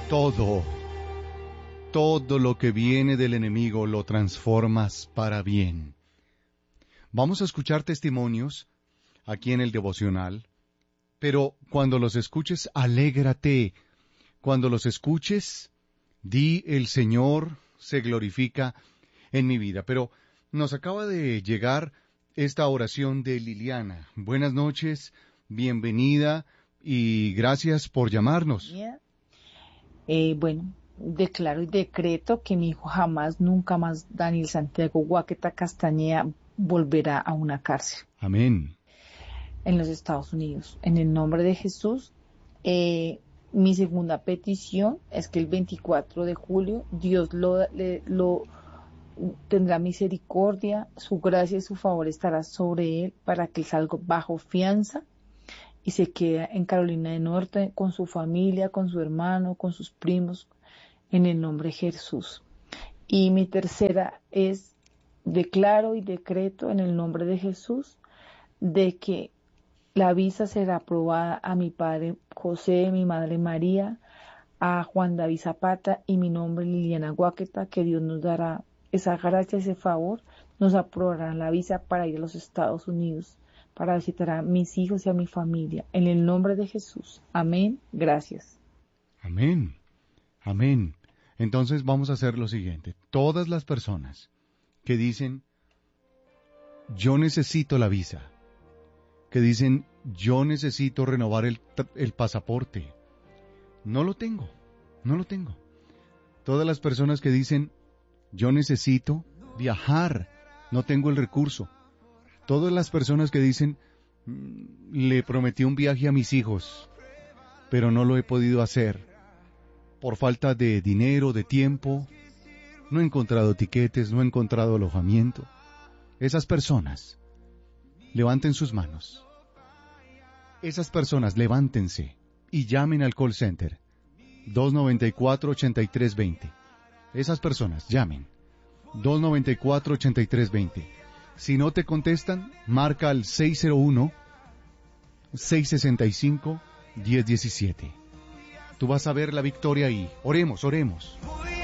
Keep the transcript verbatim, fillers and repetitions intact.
todo, todo lo que viene del enemigo lo transformas para bien. Vamos a escuchar testimonios aquí en el devocional, pero cuando los escuches, alégrate. Cuando los escuches, di: el Señor se glorifica en mi vida. Pero nos acaba de llegar esta oración de Liliana. Buenas noches, bienvenida y gracias por llamarnos. Eh, bueno, declaro y decreto que mi hijo jamás, nunca más, Daniel Santiago Guaqueta Castañeda, volverá a una cárcel. Amén. En los Estados Unidos. En el nombre de Jesús, eh, mi segunda petición es que el veinticuatro de julio Dios lo, le, lo tendrá misericordia, su gracia y su favor estará sobre él para que salga bajo fianza y se quede en Carolina del Norte con su familia, con su hermano, con sus primos, en el nombre de Jesús. Y mi tercera es: declaro y decreto en el nombre de Jesús de que la visa será aprobada a mi padre José, mi madre María, a Juan David Zapata y mi nombre Liliana Guaqueta, que Dios nos dará esa gracia, ese favor, nos aprobará la visa para ir a los Estados Unidos, para visitar a mis hijos y a mi familia. En el nombre de Jesús. Amén. Gracias. Amén. Amén. Entonces vamos a hacer lo siguiente. Todas las personas que dicen: yo necesito la visa, que dicen: yo necesito renovar el, el pasaporte, no lo tengo, no lo tengo. Todas las personas que dicen: yo necesito viajar, no tengo el recurso. Todas las personas que dicen: le prometí un viaje a mis hijos, pero no lo he podido hacer por falta de dinero, de tiempo, no he encontrado tiquetes, no he encontrado alojamiento. Esas personas, levanten sus manos. Esas personas, levántense y llamen al call center dos noventa y cuatro, ochenta y tres veinte. Esas personas, llamen dos noventa y cuatro, ochenta y tres veinte. Si no te contestan, marca al seis cero uno, seis sesenta y cinco, diez diecisiete. Tú vas a ver la victoria ahí. Oremos, oremos.